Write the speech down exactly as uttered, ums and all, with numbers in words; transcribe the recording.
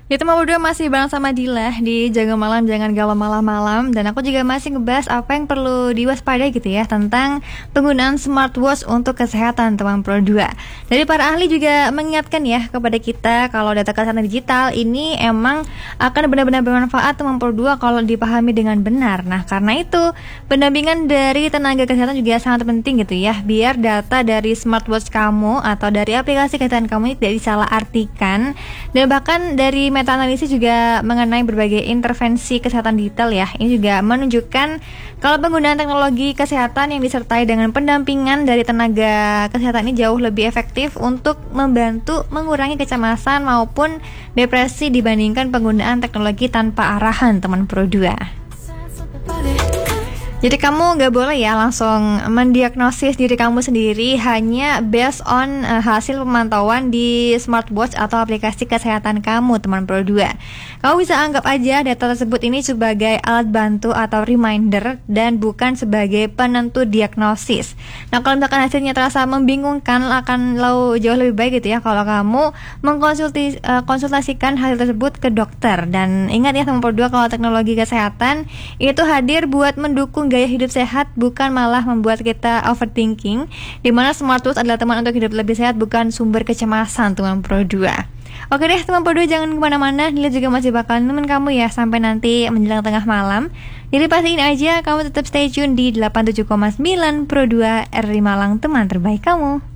Itu mau berdua masih bareng sama Dila di Jaga Malam Jangan Galau Malam-Malam. Dan aku juga masih ngebahas apa yang perlu diwaspadai gitu ya tentang penggunaan smartwatch untuk kesehatan teman Pro dua. Dari para ahli juga mengingatkan ya kepada kita kalau data kesehatan digital ini emang akan benar-benar bermanfaat teman Pro dua kalau dipahami dengan benar. Nah karena itu pendampingan dari tenaga kesehatan juga sangat penting gitu ya, biar data dari smartwatch kamu atau dari aplikasi kesehatan kamu ini tidak disalah artikan. Dan bahkan dari meta-analisis juga mengenai berbagai intervensi kesehatan digital ya. Ini juga menunjukkan kalau penggunaan teknologi kesehatan yang disertai dengan pendampingan dari tenaga kesehatan ini jauh lebih efektif untuk membantu mengurangi kecemasan maupun depresi dibandingkan penggunaan teknologi tanpa arahan teman Pro dua. Jadi kamu gak boleh ya langsung mendiagnosis diri kamu sendiri hanya based on uh, hasil pemantauan di smartwatch atau aplikasi kesehatan kamu teman Pro dua. Kamu bisa anggap aja data tersebut ini sebagai alat bantu atau reminder dan bukan sebagai penentu diagnosis. Nah kalau misalkan hasilnya terasa membingungkan, akan jauh lebih baik gitu ya kalau kamu mengkonsultasikan uh, hasil tersebut ke dokter. Dan ingat ya teman Pro dua, kalau teknologi kesehatan itu hadir buat mendukung gaya hidup sehat, bukan malah membuat kita overthinking, dimana smartwatch adalah teman untuk hidup lebih sehat, bukan sumber kecemasan teman Pro dua. Oke deh teman Pro dua, jangan kemana-mana, Nila juga masih bakal nemenin kamu ya sampai nanti menjelang tengah malam. Jadi pastiin aja kamu tetap stay tune di delapan puluh tujuh koma sembilan Pro dua R I Malang, teman terbaik kamu.